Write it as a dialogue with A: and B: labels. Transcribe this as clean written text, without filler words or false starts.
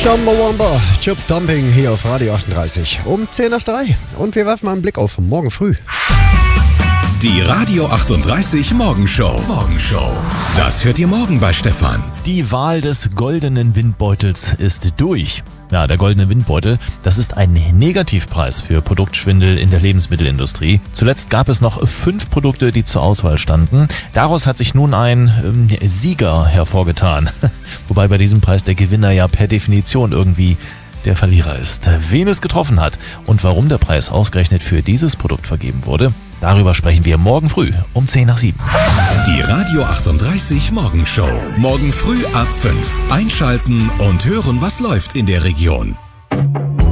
A: Chumbawamba, Chip Dumping hier auf Radio 38 um 10 nach 3. Und wir werfen mal einen Blick auf morgen früh.
B: Die Radio 38 Morgenshow. Das hört ihr morgen bei Stefan.
C: Die Wahl des goldenen Windbeutels ist durch. Ja, der goldene Windbeutel, das ist ein Negativpreis für Produktschwindel in der Lebensmittelindustrie. Zuletzt gab es noch 5 Produkte, die zur Auswahl standen. Daraus hat sich nun ein Sieger hervorgetan. Wobei bei diesem Preis der Gewinner ja per Definition irgendwie der Verlierer ist. Wen es getroffen hat und warum der Preis ausgerechnet für dieses Produkt vergeben wurde, darüber sprechen wir morgen früh um 10 nach 7.
B: Die Radio 38 Morgenshow. Morgen früh ab 5. Einschalten und hören, was läuft in der Region.